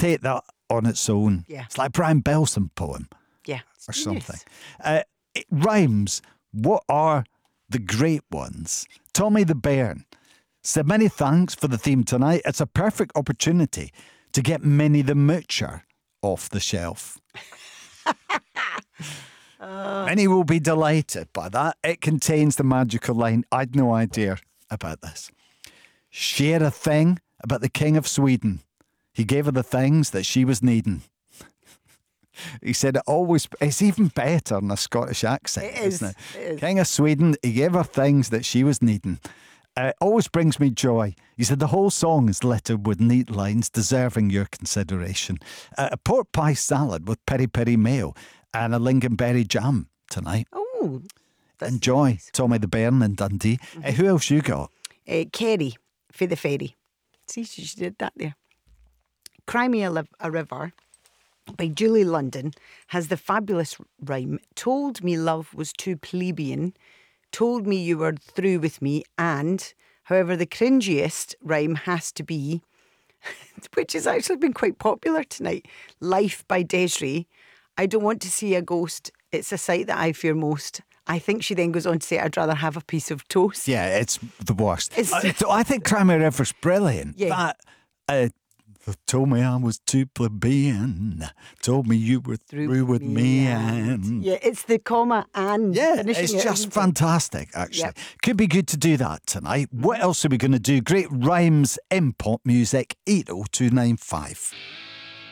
take that on its own. Yeah. It's like Brian Belson poem Yeah. or something. It rhymes. What are the great ones? Tommy the Bairn said, many thanks for the theme tonight. It's a perfect opportunity to get Minnie the Moocher off the shelf. Minnie will be delighted by that. It contains the magical line, I'd no idea about this. Share a thing about the King of Sweden. He gave her the things that she was needing. He said it's even better in a Scottish accent, isn't it? It is. King of Sweden, he gave her things that she was needing. Always brings me joy. He said the whole song is littered with neat lines deserving your consideration. A pork pie salad with peri peri mayo and a lingonberry jam tonight. Oh, that's Enjoy, nice. Tommy the Bairn in Dundee. Who else you got? Kerry for the Ferry. See, she did that there. Cry Me a River by Julie London has the fabulous rhyme, told me love was too plebeian, told me you were through with me, and, however, the cringiest rhyme has to be, which has actually been quite popular tonight, Life by Desiree. I don't want to see a ghost. It's a sight that I fear most. I think she then goes on to say, I'd rather have a piece of toast. Yeah, it's the worst. It's- I think Cry Me a River's brilliant. Yeah. That, told me I was too plebeian. Told me you were through with me. And Yeah, it's the comma and yeah, finishing it's it, just isn't it? fantastic, actually. Yep. Could be good to do that tonight. What else are we going to do? Great rhymes in pop music, 80295.